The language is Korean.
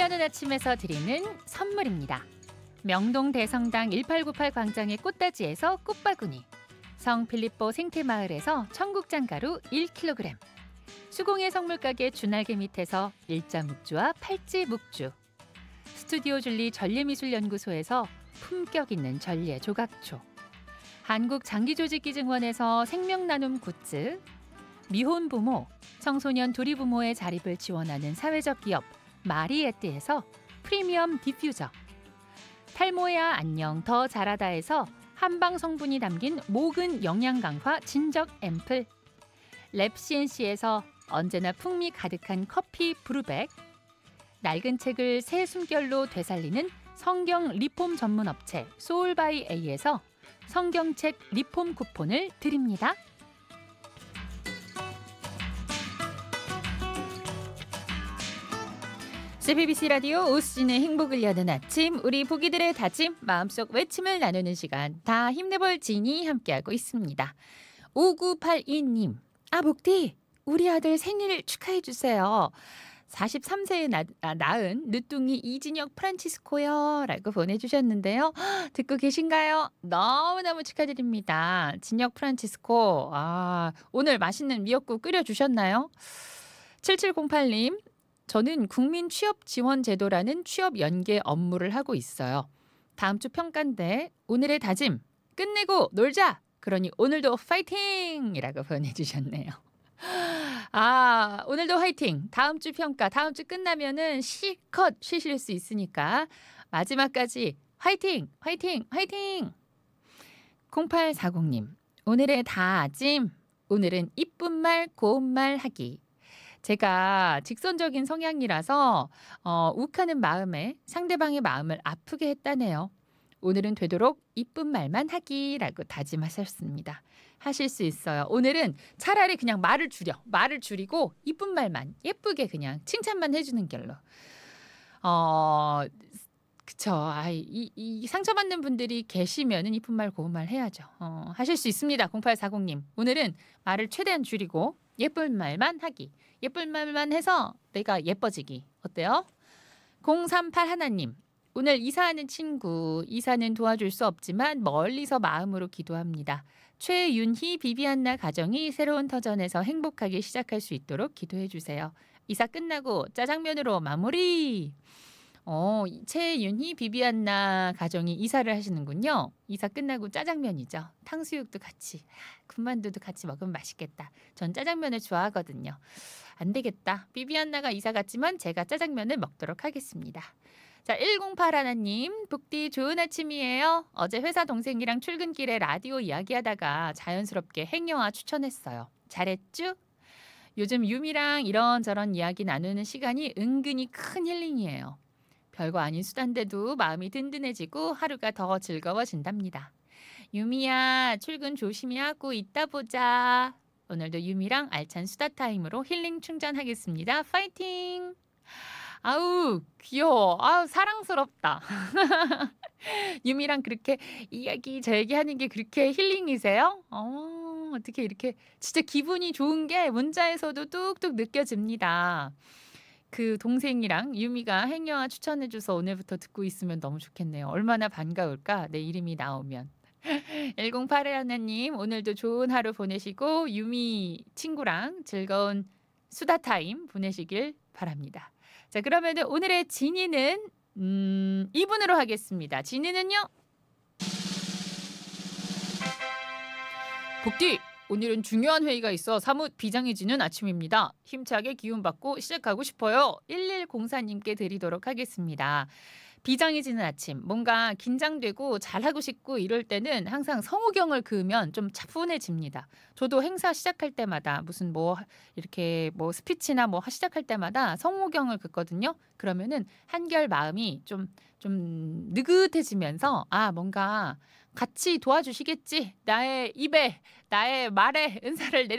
여는 아침에서 드리는 선물입니다. 명동 대성당 1898 광장의 꽃다지에서 꽃바구니, 성 필리포 생태마을에서 청국장 가루 1kg, 수공예 성물가게 주날개 밑에서 일자 묵주와 팔찌 묵주, 스튜디오 줄리 전래미술연구소에서 품격 있는 전래 조각초, 한국 장기조직기증원에서 생명나눔 굿즈, 미혼 부모, 청소년 둘이 부모의 자립을 지원하는 사회적 기업 마리에뜨에서 프리미엄 디퓨저, 탈모야 안녕 더 자라다에서 한방 성분이 담긴 모근 영양 강화 진적 앰플, 랩CNC에서 언제나 풍미 가득한 커피 브루백, 낡은 책을 새 숨결로 되살리는 성경 리폼 전문 업체 소울바이 A에서 성경책 리폼 쿠폰을 드립니다. CBBC 라디오 오수진의 행복을 여는 아침, 우리 보기들의 다짐, 마음속 외침을 나누는 시간, 다 힘내볼 진이 함께하고 있습니다. 5982님, 복디, 우리 아들 생일 축하해 주세요. 43세에 낳은 늦둥이 이진혁 프란치스코요 라고 보내주셨는데요. 듣고 계신가요? 너무너무 축하드립니다. 진혁 프란치스코, 오늘 맛있는 미역국 끓여주셨나요? 7708님, 저는 국민취업지원제도라는 취업 연계 업무를 하고 있어요. 다음 주 평가인데 오늘의 다짐, 끝내고 놀자. 그러니 오늘도 파이팅! 이라고 보내주셨네요. 오늘도 화이팅! 다음 주 평가, 다음 주 끝나면은 실컷 쉬실 수 있으니까 마지막까지 화이팅! 화이팅! 화이팅! 0840님, 오늘의 다짐, 오늘은 이쁜 말, 고운 말 하기. 제가 직선적인 성향이라서 욱하는 마음에 상대방의 마음을 아프게 했다네요. 오늘은 되도록 이쁜 말만 하기라고 다짐하셨습니다. 하실 수 있어요. 오늘은 차라리 그냥 말을 줄이고 이쁜 말만 예쁘게 그냥 칭찬만 해주는 걸로. 그쵸. 이 상처받는 분들이 계시면은 이쁜 말 고운 말 해야죠. 하실 수 있습니다. 0840님. 오늘은 말을 최대한 줄이고 예쁜 말만 하기. 예쁜 말만 해서 내가 예뻐지기. 어때요? 038 하나님. 오늘 이사하는 친구. 이사는 도와줄 수 없지만 멀리서 마음으로 기도합니다. 최윤희 비비안나 가정이 새로운 터전에서 행복하게 시작할 수 있도록 기도해 주세요. 이사 끝나고 짜장면으로 마무리. 최윤희 비비안나 가정이 이사를 하시는군요. 이사 끝나고 짜장면이죠. 탕수육도 같이, 군만두도 같이 먹으면 맛있겠다. 전 짜장면을 좋아하거든요. 안 되겠다. 비비안나가 이사 갔지만 제가 짜장면을 먹도록 하겠습니다. 자, 108 하나님, 북디 좋은 아침이에요. 어제 회사 동생이랑 출근길에 라디오 이야기하다가 자연스럽게 행여와 추천했어요. 잘했죠? 요즘 유미랑 이런저런 이야기 나누는 시간이 은근히 큰 힐링이에요. 별거 아닌 수단데도 마음이 든든해지고 하루가 더 즐거워진답니다. 유미야, 출근 조심히 하고 이따 보자. 오늘도 유미랑 알찬 수다 타임으로 힐링 충전하겠습니다. 파이팅! 아우, 귀여워. 사랑스럽다. 유미랑 그렇게 이야기 저 얘기하는 게 그렇게 힐링이세요? 어떻게 이렇게 진짜 기분이 좋은 게 문자에서도 뚝뚝 느껴집니다. 그 동생이랑 유미가 행여와 추천해줘서 오늘부터 듣고 있으면 너무 좋겠네요. 얼마나 반가울까? 내 이름이 나오면. 1081 하나님, 오늘도 좋은 하루 보내시고 유미 친구랑 즐거운 수다 타임 보내시길 바랍니다. 자, 그러면 오늘의 진이는 이분으로 하겠습니다. 진이는요? 복디! 오늘은 중요한 회의가 있어 사뭇 비장해지는 아침입니다. 힘차게 기운받고 시작하고 싶어요. 1104님께 드리도록 하겠습니다. 비장해지는 아침, 뭔가 긴장되고 잘하고 싶고 이럴 때는 항상 성우경을 그으면 좀 차분해집니다. 저도 행사 시작할 때마다 무슨 이렇게 스피치나 시작할 때마다 성우경을 긋거든요. 그러면은 한결 마음이 좀 느긋해지면서 뭔가 같이 도와주시겠지. 나의 입에, 나의 말에 은사를